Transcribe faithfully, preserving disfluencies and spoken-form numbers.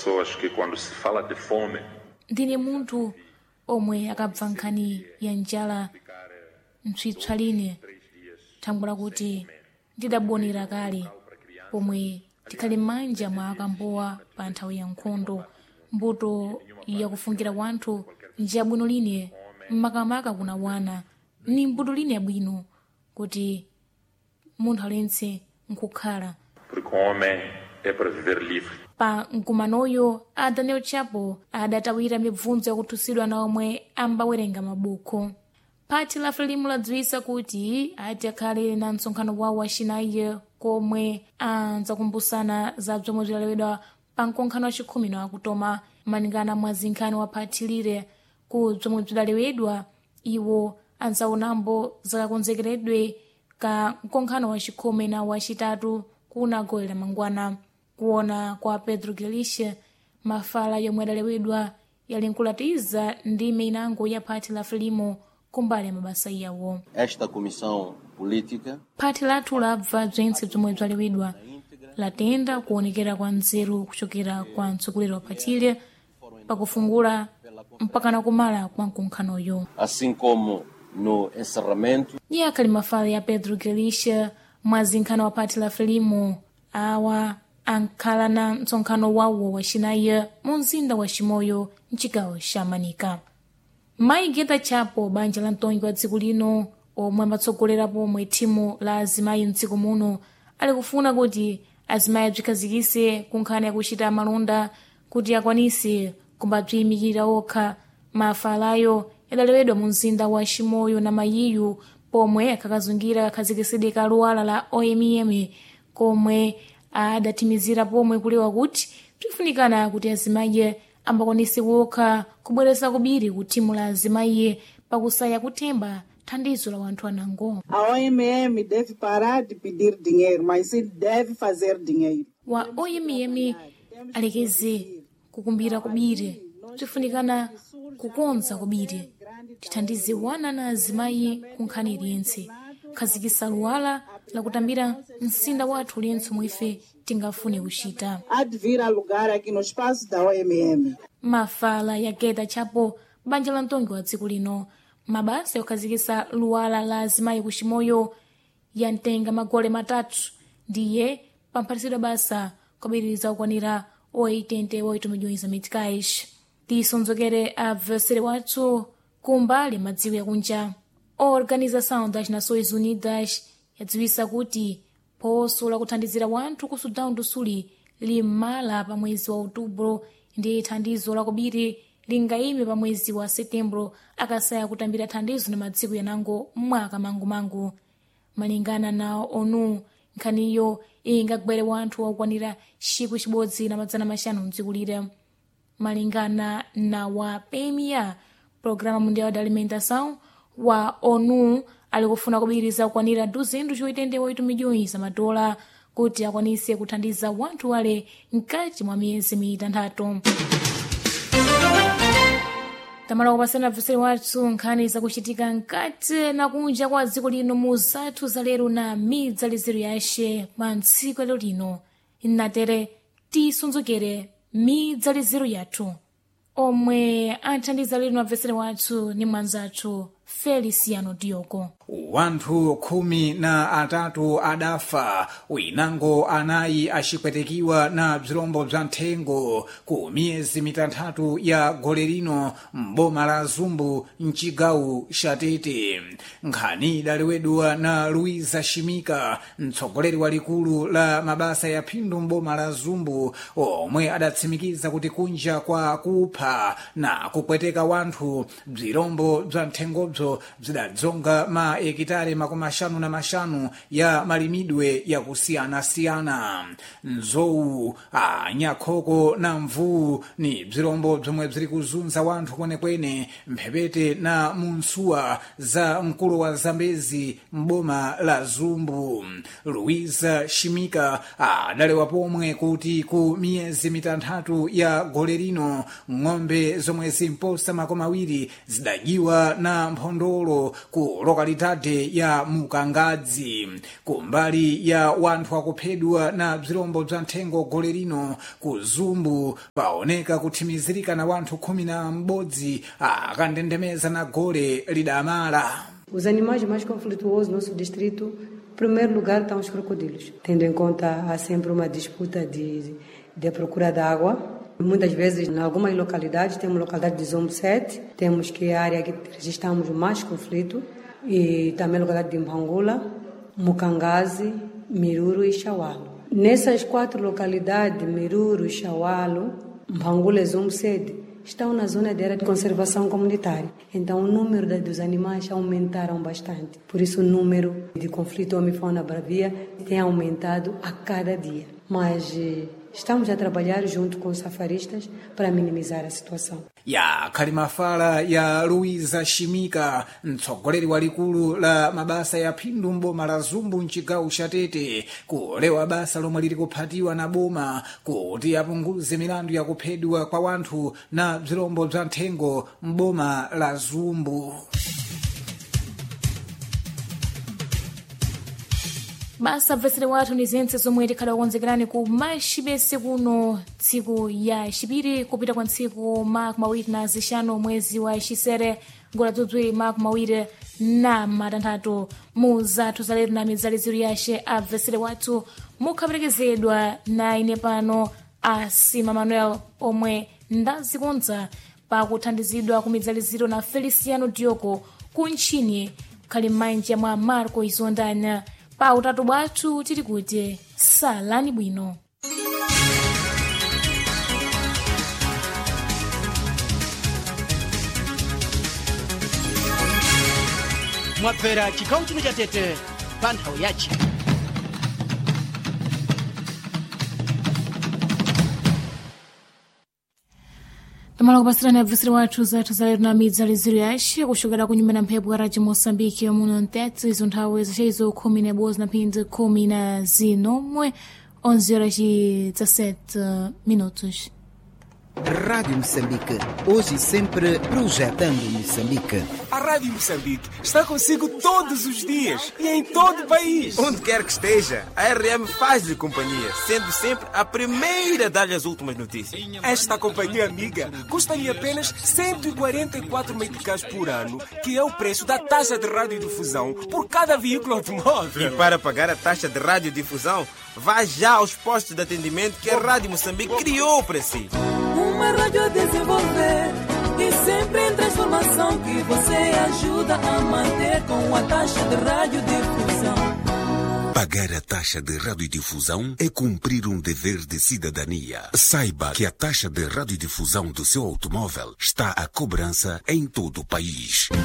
pessoas que quando se fala de fome ndine munthu omwe akabva nkhani ya njala mtswitswa line thangula kuti ndidabonera kale pomwe tikhale m'manja mwa akambowa pa nthawi ya nkhondo mbuto yakufungira wanthu njabwino line mmakamaka kuna wana ni mbuto line yabwino kuti munthu aletse nkukhala porque o homem é para viver livre. pa mkumanoyo a Daniel Chapo adatawira mibvunzo yakuthusidwa na omwe ambawerenga mabuku. Phati la Frelimu ladziwisa kuti ati akhale na msonkhano wawo wa xinayi komwe anzakumbusana za bzomwe bzidalewedwa pa mkonkhano wa chikhumi na wakutoma maningana mwa zinkhani wa phati lire ku bzomwe bzidalewedwa iwo anzaonambo zakakonzekeredwe ka mkonkhano wa chikhumi na wachitatu kuna golela mangwana. Kuona kwa Pedro Gueliche mafala yomwe adalewedwa yalinkulatiza ndime inango ya phati la Frelimu kumbali ya mabasa yawo. Esta comissão política phati lathu labva bzentse bzomwe bzalewedwa latenda kuonekera kwa nzeru kuchokera kwa mtsogoleri wa phatile pakufungula mpaka na kumala kwa mkunkhanoyo. assim como no encerramento. Iye akhali mafala ya Pedro Gueliche mwa zinkhani wa phati la Frelimu awa ankhala na msonkhano wawo wa xinayi mu mzinda wa Chimoyo mcigawo xa Manika. Mayi Geta Chapo banja la mtongi wa dziko lino omwe amatsogolera pomwe thimu la azimayi mdziko muno ali kufuna kuti azimayi abzikhazikise kunkhani yakuchita malonda kuti akwanise kumbabziyimikira okha. Mafalayo yadalewedwa mu mzinda wa Chimoyo na Mayiyu pomwe akakazungira kakhazikiside ka luwala la O M M komwe adatimizira pomwe kulewa kuti bzifunikana kuti azimayi ambakwanise wokha kubwereza kubiri ku thimu la azimayi pakusaya kuthemba thandizo la wanthu anango. A O M M deve parar de pedir dinheiro, mas sim deve fazer dinheiro. Wa O M M alekeze kukumbira kubiri bzifunikana kukonza kubiri tithandize wana na azimayi kunkhani iliyentse khazikisa luwala lakutambira msinda wathu uliyentse mwife tingafune kuchita. Há de vir a lugar aqui no espaço da O M M. Mafala ya Geta Chapo banja la mtongi wa dziko lino mabasa yokhazikisa luwala la azimayi ku Chimoyo yantenga magole matatu ndiye pamphathisidwa basa kwabiriza kukwanira oitenta oito milhões za meticais. Tisonzokere a adversário wathu kumbali madziwo yakunja. A Organização das Nações Unidas yadziwisa kuti phoso lakuthandizira wanthu ku Sudão do Sul limala pa mwezi wa Outubro ndiye thandizo lakubiri lingayime pa mwezi wa Setembro akasaya kutambira thandizo na madziko yanango mwaka mangumangu. Malingana na ONU nkhaniyo ingagwere wanthu wakukwanira ciku cibodzi na madzana maxanu mdziko lire. Malingana na wa P M A Programa Mundial da Alimentação wa ONU ali kufuna kubiriza kukwanira duzentos e oitenta e oito milhões za madola kuti akwanise kuthandiza wanthu wale mkati mwa miyezi mitandatu. Tamala kupasana bvuseri wathu nkhani zakuchitika mkati na kunja kwa dziko lino mu zathu za lero na midzaliziro yace mwa ntsiku lero lino inatere tisunzukere midzaliziro yathu omwe anthandiza lero na bvuseri wathu ni mwanzathu Feliciano Diogo. Wanthu khumi na atatu adafa winango anayi acipwetekiwa na bzirombo bza nthengo ku miyezi mitanthatu ya gole lino m'boma la Zumbu mcigawo ca Tete. Nkhani idalewedwa na Luiza Shimika mtsogoleri walikulu la mabasa ya phindu m'boma la Zumbu omwe adatsimikiza kuti kunja kwa kupha na kupweteka wanthu bzirombo bza nthengobzo bzidadzonga ma ekitare makumi ashanu na mashanu ya malimidwe ya kusiyana-siyana. Nzowu, anyakhoko na mvuu ni bzirombo bzomwe bziri kuzunza wanthu kwenekwene mphepete na munsuwa za mkulu wa Zambezi m'boma la Zumbu. Luiza Shimika adalewa pomwe kuti ku miyezi mitanthatu ya gole lino ng'ombe zomwe zimposa makumi awiri zidajiwa na mphondolo ku lokalidade lokalidade ya Mukangadzi. Kumbali ya wanthu akuphedwa na bzirombo bza nthengo gole lino ku Zumbu paoneka kuthimizirika na wanthu khumi na m'bodzi akandendemeza na gole lidamala. Os animais mais conflituosos no nosso distrito, em primeiro lugar, estão os crocodilos. Tendo em conta, há sempre uma disputa de, de procura d'água. Muitas vezes, em algumas localidades, temos a localidade de Zombo sete, temos que é a área que registramos mais conflito, e também a localidade de Mbangula, Mukangazi, Miruru e Xaualo. Nessas quatro localidades, Miruru, Xaualo, Mbangula e Zombo sete, estão na zona de área de conservação comunitária. Então, o número dos animais aumentaram bastante. Por isso, o número de conflito homem-fauna bravia tem aumentado a cada dia. Mas estamos a trabalhar junto com os safaristas para minimizar a situação. Ya kalimafala ya Luiza Shimika, mtsogoleri walikulu la mabasa ya phindu mboma la Zumbu mchigawo cha Tete, kulewa basa lomwe lili kuphatiwa na boma kuti apunguze milandu ya kuphedwa kwa wanthu na bzirombo bza nthengo mboma la Zumbu. basa bvesere wathu ni zentse zomwe tikhala kukonzekerani ku maxibese kuno tsiku ya xipiri kupita kwa ntsiku maku mawiri na zixanu mwezi wa xisere ngola dzodzwe maku mawiri na matanthatu mu zathu zaletu na mizaliziro yaxe abvesere wathu mukhaperekezedwa na ine pano a Sima Manuel omwe ndazikonza pakuthandizidwa ku mizaliziro na Feliciano Diogo ku ntchini khali m'manja mwa Marco Izondanya. Pa utatu bwathu tiri kuti salani bwino. Mwapera chikawu chino cha Tete pa nthawi yace. Tamala kupasirani abvesere wathu zathu zaletu na mizaliziro yace kuxokera ku nyumba na mphepo ya Radio Moçambique muno ntete izo nthawi zaxeizo khumi na bozi na phindi khumi na zinomwe onze horas e dezessete minutos. Rádio Moçambique, hoje e sempre projetando Moçambique. A Rádio Moçambique está consigo todos os dias e em todo o país. Onde quer que esteja, a R M faz-lhe companhia, sendo sempre a primeira a dar-lhe as últimas notícias. Esta companhia amiga custa-lhe apenas cento e quarenta e quatro meticais por ano, que é o preço da taxa de radiodifusão por cada veículo automóvel. E para pagar a taxa de radiodifusão, vá já aos postos de atendimento que a Rádio Moçambique criou para si. Uma rádio a desenvolver e sempre em transformação que você ajuda a manter com a taxa de radiodifusão. Pagar a taxa de radiodifusão é cumprir um dever de cidadania. Saiba que a taxa de radiodifusão do seu automóvel está à cobrança em todo o país.